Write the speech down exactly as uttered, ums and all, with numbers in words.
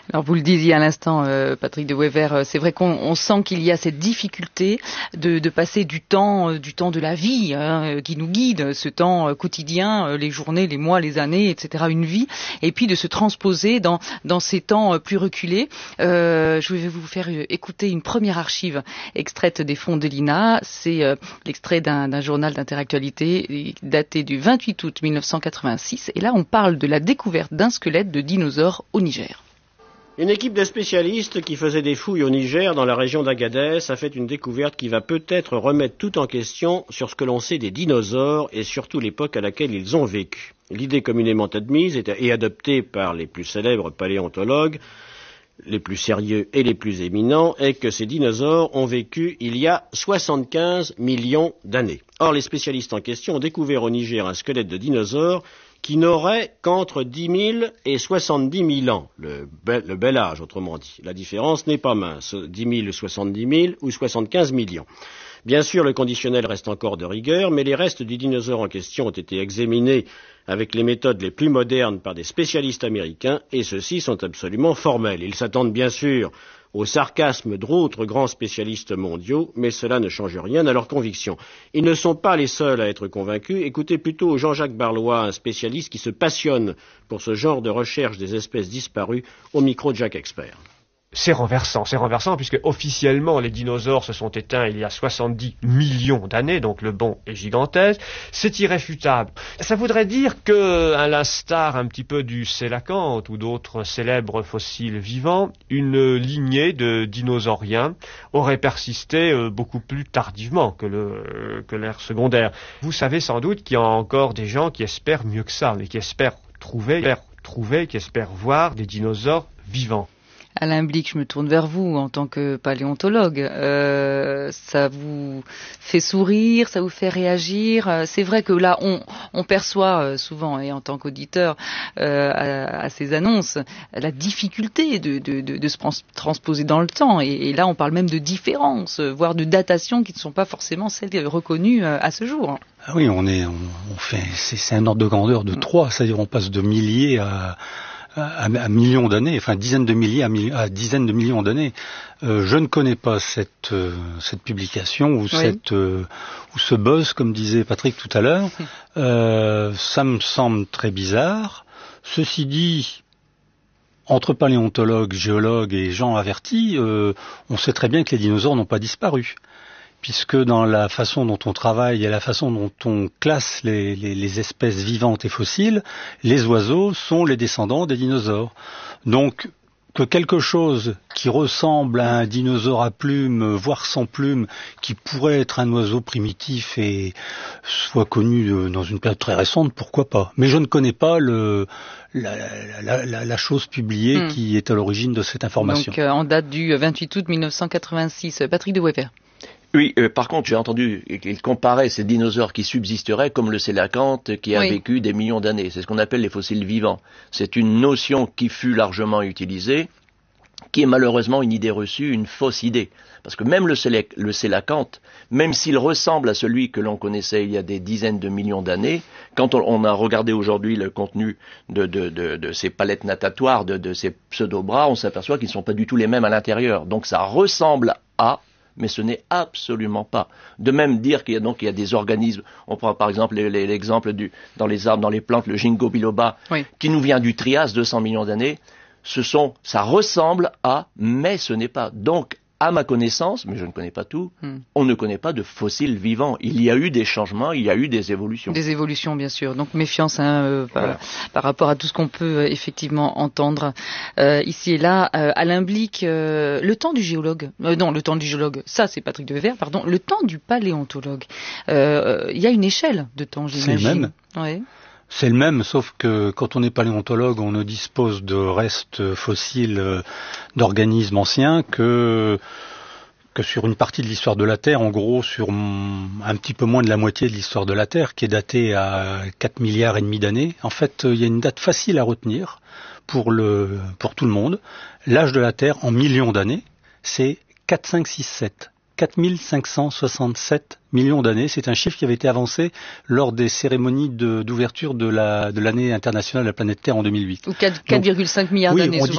Alors vous le disiez à l'instant, euh, Patrick de Wever, c'est vrai qu'on on sent qu'il y a cette difficulté de, de passer du temps, euh, du temps de la vie hein, qui nous guide, ce temps euh, quotidien, euh, les journées, les mois, les années, et cetera, une vie, et puis de se transposer dans, dans ces temps euh, plus reculés. Euh, je vais vous faire écouter une première archive extraite des fonds de l'I N A. C'est euh, l'extrait d'un, d'un journal d'interactualité daté du vingt-huit août mille neuf cent quatre-vingt-six. Et là, on parle de la découverte d'un squelette de dinosaure au Niger. Une équipe de spécialistes qui faisait des fouilles au Niger, dans la région d'Agadez, a fait une découverte qui va peut-être remettre tout en question sur ce que l'on sait des dinosaures et surtout l'époque à laquelle ils ont vécu. L'idée communément admise et adoptée par les plus célèbres paléontologues, les plus sérieux et les plus éminents, est que ces dinosaures ont vécu il y a soixante-quinze millions d'années. Or, les spécialistes en question ont découvert au Niger un squelette de dinosaure qui n'aurait qu'entre dix mille et soixante-dix mille ans, le bel, le bel âge, autrement dit. La différence n'est pas mince, dix mille ou soixante-dix mille ou soixante-quinze millions. Bien sûr, le conditionnel reste encore de rigueur, mais les restes du dinosaure en question ont été examinés avec les méthodes les plus modernes par des spécialistes américains, et ceux-ci sont absolument formels. Ils s'attendent bien sûr au sarcasme d'autres grands spécialistes mondiaux, mais cela ne change rien à leurs convictions. Ils ne sont pas les seuls à être convaincus. Écoutez plutôt Jean-Jacques Barlois, un spécialiste qui se passionne pour ce genre de recherche des espèces disparues, au micro de Jacques Expert. C'est renversant, c'est renversant puisque officiellement les dinosaures se sont éteints il y a soixante-dix millions d'années, donc le bond est gigantesque. C'est irréfutable. Ça voudrait dire que, à l'instar un petit peu du sélacanthe ou d'autres célèbres fossiles vivants, une lignée de dinosauriens aurait persisté euh, beaucoup plus tardivement que le euh, que l'ère secondaire. Vous savez sans doute qu'il y a encore des gens qui espèrent mieux que ça, et qui espèrent trouver, trouver, qui espèrent voir des dinosaures vivants. Alain Blick, je me tourne vers vous en tant que paléontologue. Euh, ça vous fait sourire, ça vous fait réagir. C'est vrai que là, on, on perçoit souvent, et en tant qu'auditeur, euh, à, à ces annonces, la difficulté de, de, de, de se transposer dans le temps. Et, et là, on parle même de différences, voire de datations qui ne sont pas forcément celles reconnues à ce jour. Ah oui, on est, on, on fait, c'est, c'est un ordre de grandeur de trois, c'est-à-dire on passe de milliers à À, à millions d'années, enfin dizaines de milliers à, mi- à dizaines de millions d'années. Euh, je ne connais pas cette euh, cette publication ou oui. cette euh, ou ce buzz, comme disait Patrick tout à l'heure. Euh, ça me semble très bizarre. Ceci dit, entre paléontologues, géologues et gens avertis, euh, on sait très bien que les dinosaures n'ont pas disparu, puisque dans la façon dont on travaille et la façon dont on classe les, les, les espèces vivantes et fossiles, les oiseaux sont les descendants des dinosaures. Donc, que quelque chose qui ressemble à un dinosaure à plumes, voire sans plumes, qui pourrait être un oiseau primitif et soit connu de, dans une période très récente, pourquoi pas. Mais je ne connais pas le, la, la, la, la chose publiée mmh. qui est à l'origine de cette information. Donc, euh, en date du vingt-huit août mille neuf cent quatre-vingt-six, Patrick de Wever. Oui, euh, par contre, j'ai entendu qu'il comparait ces dinosaures qui subsisteraient comme le sélacanthe qui a oui. vécu des millions d'années. C'est ce qu'on appelle les fossiles vivants. C'est une notion qui fut largement utilisée, qui est malheureusement une idée reçue, une fausse idée. Parce que même le, sélé- le sélacanthe, même s'il ressemble à celui que l'on connaissait il y a des dizaines de millions d'années, quand on, on a regardé aujourd'hui le contenu de, de, de, de ces palettes natatoires, de, de ces pseudo-bras, on s'aperçoit qu'ils ne sont pas du tout les mêmes à l'intérieur. Donc ça ressemble à... mais ce n'est absolument pas. De même dire qu'il y a donc il y a des organismes, on prend par exemple les, les, l'exemple du, dans les arbres, dans les plantes, le ginkgo biloba, oui. qui nous vient du Trias, deux cents millions d'années, ce sont, ça ressemble à, mais ce n'est pas. Donc, à ma connaissance, mais je ne connais pas tout, hmm. on ne connaît pas de fossiles vivants. Il y a eu des changements, il y a eu des évolutions. Des évolutions, bien sûr. Donc méfiance hein, euh, par, voilà. par rapport à tout ce qu'on peut euh, effectivement entendre euh, ici et là. Euh, Alain Blick, euh, le temps du géologue, euh, non, le temps du géologue, ça c'est Patrick de Wever, pardon, le temps du paléontologue. Il euh, y a une échelle de temps, j'imagine. C'est le même. Ouais. C'est le même, sauf que quand on est paléontologue, on ne dispose de restes fossiles d'organismes anciens que, que sur une partie de l'histoire de la Terre, en gros sur un petit peu moins de la moitié de l'histoire de la Terre, qui est datée à quatre milliards et demi d'années. En fait, il y a une date facile à retenir pour, le, pour tout le monde. L'âge de la Terre en millions d'années, c'est quatre, cinq, six, sept. quatre mille cinq cent soixante-sept millions d'années. C'est un chiffre qui avait été avancé lors des cérémonies de, d'ouverture de, la, de l'année internationale de la planète Terre en deux mille huit. Ou quatre virgule cinq milliards oui, d'années. On dit